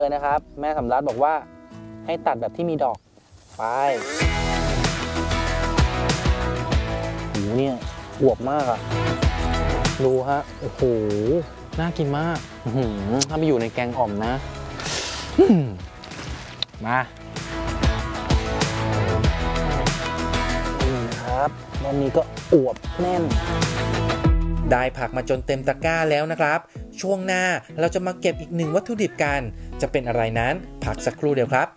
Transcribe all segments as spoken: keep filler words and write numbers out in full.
เลยนะครับแม่สำรัดบอกว่าให้ตัดแบบที่มีดอกไปโหเนี่ยอวบมากอะดูฮะโอ้โหน่ากินมากถ้าไปอยู่ในแกงอ่อมนะมานี่นะครับรอบนี้ก็อวบแน่นได้ผักมาจนเต็มตะกร้าแล้วนะครับช่วงหน้าเราจะมาเก็บอีกหนึ่งวัตถุดิบกันจะเป็นอะไรนั้นพักสักครู่เดียวครับ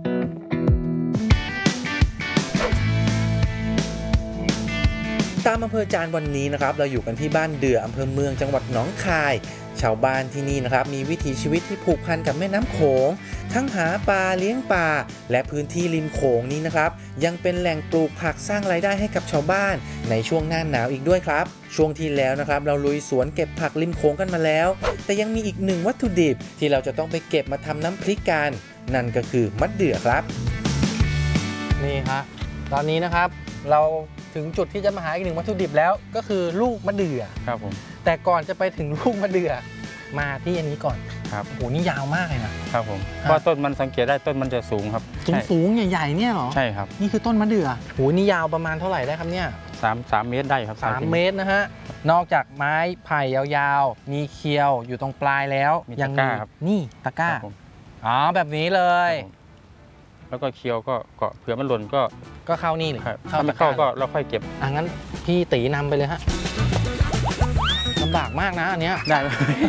ตามอำเภอจานวันนี้นะครับเราอยู่กันที่บ้านเดืออำเภอเมืองจังหวัดหนองคายชาวบ้านที่นี่นะครับมีวิถีชีวิตที่ผูกพันกับแม่น้ำโขงทั้งหาปลาเลี้ยงปลาและพื้นที่ริมโขงนี้นะครับยังเป็นแหล่งปลูกผักสร้างรายได้ให้กับชาวบ้านในช่วงหน้าหนาวอีกด้วยครับช่วงที่แล้วนะครับเราลุยสวนเก็บผักริมโขงกันมาแล้วแต่ยังมีอีกหนึ่งวัตถุดิบที่เราจะต้องไปเก็บมาทำน้ำพริกกันนั่นก็คือมะเดื่อครับนี่ฮะตอนนี้นะครับเราถึงจุดที่จะมาหาอีกหนึ่งวัตถุดิบแล้วก็คือลูกมะเดื่อครับผมแต่ก่อนจะไปถึงลูกมะเดื่อมาที่อันนี้ก่อนครับโหนี่ยาวมากเลยนะครับผมเพราะต้นมันสังเกตได้ต้นมันจะสูงครับสูงสูงใหญ่ๆเนี่ยหรอใช่ครับนี่คือต้นมะเดื่อโหนี่ยาวประมาณเท่าไหร่ได้ครับเนี่ยสามสามเมตรได้ครับสามเมตรนะฮะนอกจากไม้ไผ่ยาวๆมีเคียวอยู่ตรงปลายแล้วยังมีนี่ตะกร้าอ๋อแบบนี้เลยแล้วก็เคียวก็เกาะเผื่อมันหล่นก็ก็เข้านี่เลยถ้าไม่เข้าก็เราค่อยเก็บอ่ะงั้นพี่ตีนำไปเลยฮะลำบากมากนะอันเนี้ยได้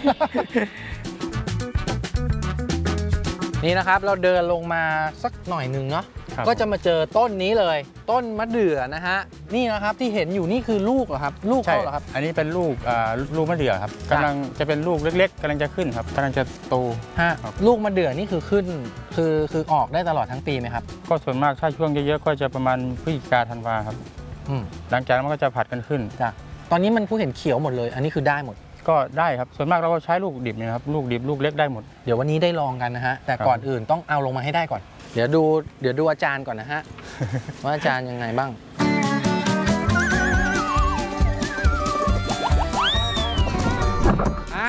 นี่นะครับเราเดินลงมาสักหน่อยหนึ่งเนาะก็จะมาเจอต้นนี้เลยต้นมะเดื่อนะฮะนี่นะครับที่เห็นอยู่นี่คือลูกเหรอครับลูกเขาเหรอครับอันนี้เป็นลูกลูกมะเดื่อครับกำลังจะเป็นลูกเล็กๆกำลังจะขึ้นครับกำลังจะโตฮะลูกมะเดื่อนี่คือขึ้นคือคือออกได้ตลอดทั้งปีไหมครับก็ส่วนมากถ้าช่วงเยอะๆก็จะประมาณพฤศจิกาธันวาครับหลังจากนั้นมันก็จะผัดกันขึ้นจ้ะตอนนี้มันผู้เห็นเขียวหมดเลยอันนี้คือได้หมดก็ได้ครับส่วนมากเราก็ใช้ลูกดิบนะครับลูกดิบลูกเล็กได้หมดเดี๋ยววันนี้ได้ลองกันนะฮะแต่ก่อนอื่นต้องเอาลงมาให้ได้ก่อนเดี๋ยวดูเดี๋ยวดูอาจารย์ก่อนนะฮะว่าอาจารย์ยังไงบ้างอ่า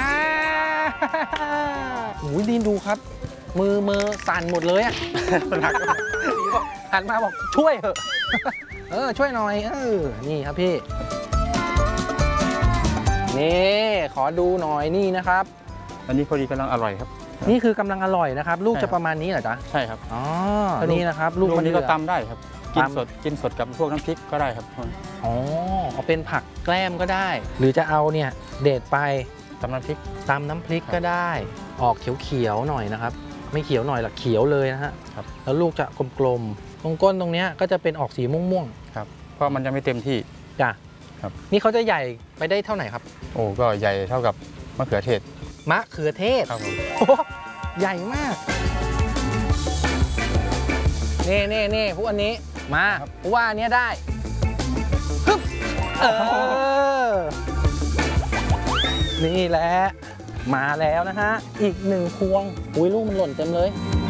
โอ้ยดีดูครับมือมือสั่นหมดเลยอ่ะหันมาบอกช่วยเถอะเออช่วยหน่อยเออนี่ครับพี่นี่ขอดูหน่อยนี่นะครับอันนี้พอดีกำลังอร่อยครับนี่คือกำลังอร่อยนะครับลูกจะประมาณนี้เหรอจ๊ะใช่ครับอ๋อนี่นะครับลูกนี้ก็ตำได้ครับกินสดกินสดกับพวกน้ำพริกก็ได้ครับอ๋อเอาเป็นผักแกล้มก็ได้หรือจะเอาเนี่ยเด็ดไปตำน้ำพริกตำน้ำพริกก็ได้ออกเขียวๆหน่อยนะครับไม่เขียวหน่อยหรอกเขียวเลยนะฮะแล้วลูกจะกลมๆตรงก้นตรงนี้ก็จะเป็นออกสีม่วงๆครับเพราะมันยังไม่เต็มที่จ้ะครับนี่เขาจะใหญ่ไปได้เท่าไหร่ครับโอ้ก็ใหญ่เท่ากับมะเขือเทศมะเขือเทศครับผมใหญ่มากนี่นี่นี่พวกอันนี้มาเพราะว่าอันนี้ได้ฮึบเออนี่แหละมาแล้วนะฮะอีกหนึ่งพวงอุ้ยลูกมันหล่นเต็มเลย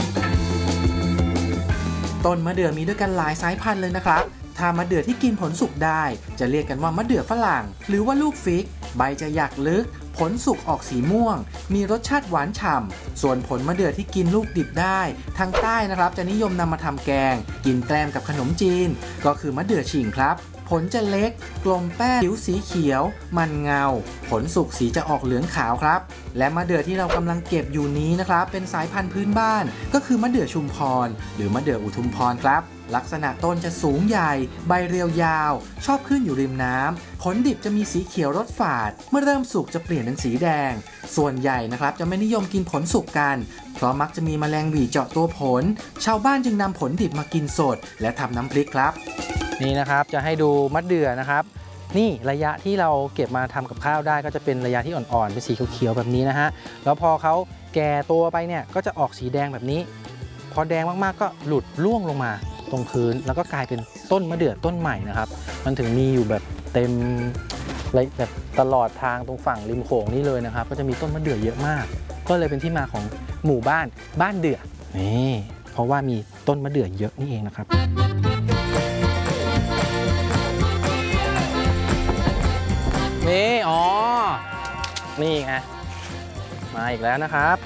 ต้นมะเดื่อมีด้วยกันหลายสายพันธุ์เลยนะครับถ้ามะเดื่อที่กินผลสุกได้จะเรียกกันว่ามะเดื่อฝรั่งหรือว่าลูกฟิกใบจะหยักลึกผลสุกออกสีม่วงมีรสชาติหวานฉ่ำส่วนผลมะเดื่อที่กินลูกดิบได้ทางใต้นะครับจะนิยมนำมาทำแกงกินแกล้มกับขนมจีนก็คือมะเดื่อฉิงครับผลจะเล็กกลมแป้งผิวสีเขียวมันเงาผลสุกสีจะออกเหลืองขาวครับและมะเดื่อที่เรากำลังเก็บอยู่นี้นะครับเป็นสายพันธุ์พื้นบ้านก็คือมะเดื่อชุมพรหรือมะเดื่ออุทุมพรครับลักษณะต้นจะสูงใหญ่ใบเรียวยาวชอบขึ้นอยู่ริมน้ำผลดิบจะมีสีเขียวรสฝาดเมื่อเริ่มสุกจะเปลี่ยนเป็นสีแดงส่วนใหญ่นะครับจะไม่นิยมกินผลสุกกันเพราะมักจะมีแมลงหวี่เจาะตัวผลชาวบ้านจึงนำผลดิบมากินสดและทำน้ำพริกครับนี่นะครับจะให้ดูมะเดื่อนะครับนี่ระยะที่เราเก็บมาทำกับข้าวได้ก็จะเป็นระยะที่อ่อนๆเป็นสีเขียวๆแบบนี้นะฮะแล้วพอเขาแก่ตัวไปเนี่ยก็จะออกสีแดงแบบนี้พอแดงมากๆก็หลุดร่วงลงมาตรงพื้นแล้วก็กลายเป็นต้นมะเดื่อต้นใหม่นะครับมันถึงมีอยู่แบบเต็มแบบตลอดทางตรงฝั่งริมโขงนี่เลยนะครับก็จะมีต้นมะเดื่อเยอะมากก็เลยเป็นที่มาของหมู่บ้านบ้านเดื่อนี่เพราะว่ามีต้นมะเดื่อเยอะนี่เองนะครับนี่อ๋อนี่ไงมาอีกแล้วนะครับ